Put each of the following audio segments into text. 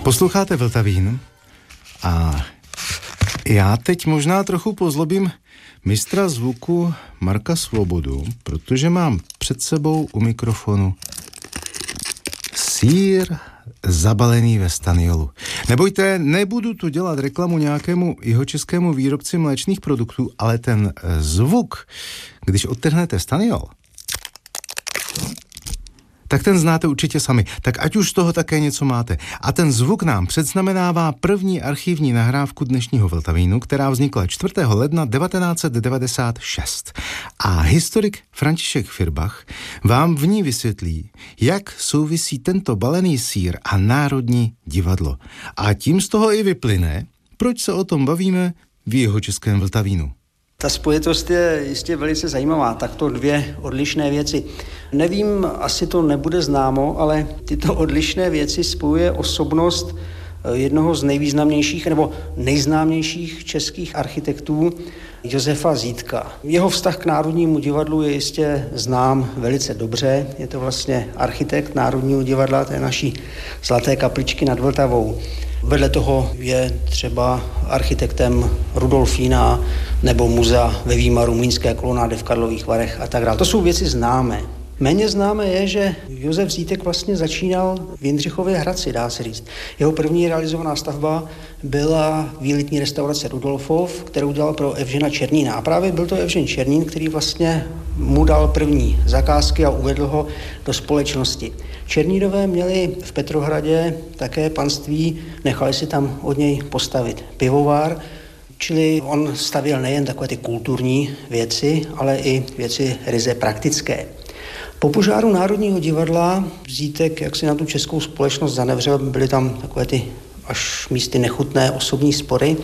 Posloucháte Vltavín a já teď možná trochu pozlobím mistra zvuku Marka Svobodu, protože mám před sebou u mikrofonu sýr zabalený ve staniolu. Nebojte, nebudu tu dělat reklamu nějakému jihočeskému výrobci mléčných produktů, ale ten zvuk, když odtrhnete staniol, tak ten znáte určitě sami. Tak ať už z toho také něco máte. A ten zvuk nám předznamenává první archivní nahrávku dnešního Vltavínu, která vznikla 4. ledna 1996. A historik František Firbach vám v ní vysvětlí, jak souvisí tento balený sýr a Národní divadlo. A tím z toho i vyplyne, proč se o tom bavíme v jihočeském Vltavínu. Ta spojitost je jistě velice zajímavá, takto dvě odlišné věci. Nevím, asi to nebude známo, ale tyto odlišné věci spojuje osobnost jednoho z nejvýznamnějších nebo nejznámějších českých architektů Josefa Zídka. Jeho vztah k Národnímu divadlu je jistě znám velice dobře. Je to vlastně architekt Národního divadla, té naší Zlaté kapličky nad Vltavou. Vedle toho je třeba architektem Rudolfína nebo muzea ve Výmaru, Mlýnské kolonády v Karlových Varech a tak dále. To jsou věci známé. Méně známé je, že Josef Zídek vlastně začínal v Jindřichově Hradci, dá se říct. Jeho první realizovaná stavba byla výletní restaurace Rudolfov, kterou dělal pro Evžena Černína. A právě byl to Evžen Černín, který vlastně mu dal první zakázky a uvedl ho do společnosti. Černínové měli v Petrohradě také panství, nechali si tam od něj postavit pivovar, čili on stavěl nejen takové ty kulturní věci, ale i věci ryze praktické. Po požáru Národního divadla Zídek, jak si na tu českou společnost zanevřel, byly tam takové ty až místy nechutné osobní spory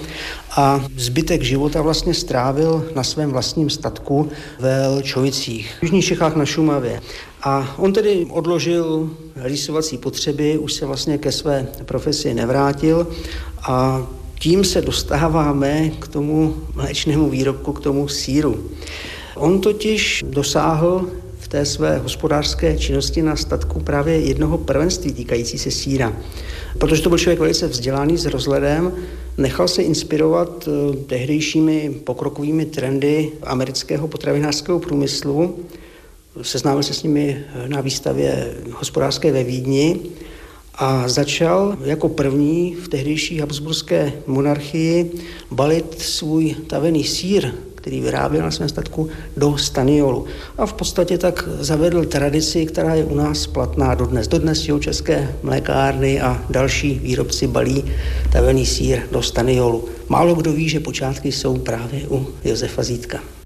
a zbytek života vlastně strávil na svém vlastním statku ve Lčovicích, v jižních Čechách na Šumavě. A on tedy odložil rýsovací potřeby, už se vlastně ke své profesi nevrátil a tím se dostáváme k tomu mléčnému výrobku, k tomu sýru. On totiž dosáhl v té své hospodářské činnosti na statku právě jednoho prvenství týkající se sýra. Protože to byl člověk velice vzdělaný s rozhledem, nechal se inspirovat tehdejšími pokrokovými trendy amerického potravinářského průmyslu, seznámil se s nimi na výstavě hospodářské ve Vídni a začal jako první v tehdejší habsburské monarchii balit svůj tavený sýr, který vyráběl na svém statku, do staniolu. A v podstatě tak zavedl tradici, která je u nás platná dodnes. Dodnes české mlékárny a další výrobci balí tavený sýr do staniolu. Málo kdo ví, že počátky jsou právě u Josefa Zídka.